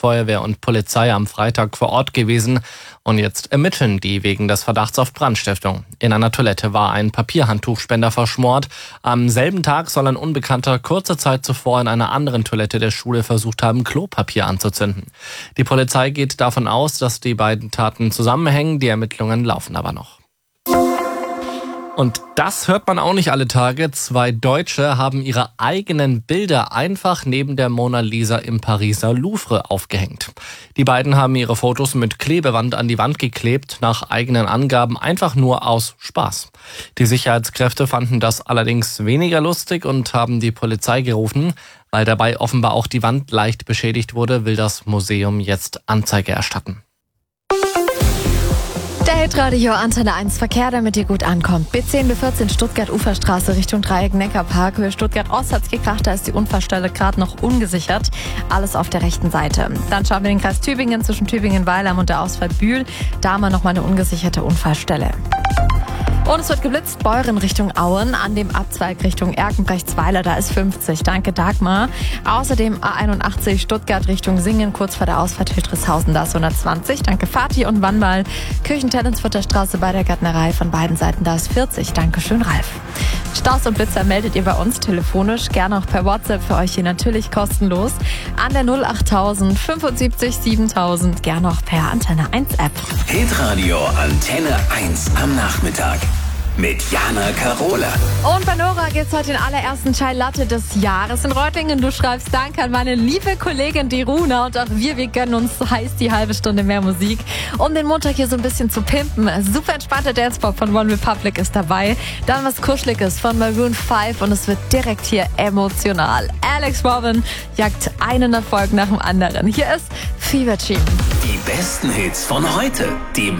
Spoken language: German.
Feuerwehr und Polizei am Freitag vor Ort gewesen und jetzt ermitteln die wegen des Verdachts auf Brandstiftung. In einer Toilette war ein Papierhandtuchspender verschmort. Am selben Tag soll ein Unbekannter kurze Zeit zuvor in einer anderen Toilette der Schule versucht haben, Klopapier anzuzünden. Die Polizei geht davon aus, dass die beiden Taten zusammenhängen. Die Ermittlungen laufen aber noch. Und das hört man auch nicht alle Tage. 2 Deutsche haben ihre eigenen Bilder einfach neben der Mona Lisa im Pariser Louvre aufgehängt. Die beiden haben ihre Fotos mit Klebeband an die Wand geklebt, nach eigenen Angaben einfach nur aus Spaß. Die Sicherheitskräfte fanden das allerdings weniger lustig und haben die Polizei gerufen. Weil dabei offenbar auch die Wand leicht beschädigt wurde, will das Museum jetzt Anzeige erstatten. Der Hitradio Antenne 1 Verkehr, damit ihr gut ankommt. B10, B14 Stuttgart-Uferstraße Richtung Dreieck Neckarpark. Höhe Stuttgart-Ost hat's gekracht, da ist die Unfallstelle gerade noch ungesichert. Alles auf der rechten Seite. Dann schauen wir den Kreis Tübingen zwischen Tübingen-Weilheim und der Ausfahrt Bühl. Da haben wir nochmal eine ungesicherte Unfallstelle. Und es wird geblitzt, Beuren Richtung Auen, an dem Abzweig Richtung Erkenbrechtsweiler, da ist 50. Danke Dagmar. Außerdem A81 Stuttgart Richtung Singen, kurz vor der Ausfahrt Hildreshausen, da ist 120. Danke Fatih und Wannball. Kirchentellensfurter Straße bei der Gärtnerei von beiden Seiten, da ist 40. Dankeschön Ralf. Staus und Blitzer meldet ihr bei uns telefonisch, gerne auch per WhatsApp, für euch hier natürlich kostenlos. An der 08000 75 7000, gerne auch per Antenne 1 App. Hitradio Antenne 1 am Nachmittag. Mit Jana Karola. Und bei Nora geht's heute den allerersten Chai Latte des Jahres in Reutlingen. Du schreibst Dank an meine liebe Kollegin die Runa und auch wir gönnen uns heiß die halbe Stunde mehr Musik, um den Montag hier so ein bisschen zu pimpen. Super entspannter Dancepop von One Republic ist dabei. Dann was Kuscheliges von Maroon 5 und es wird direkt hier emotional. Alex Robin jagt einen Erfolg nach dem anderen. Hier ist Fever Team. Die besten Hits von heute. Die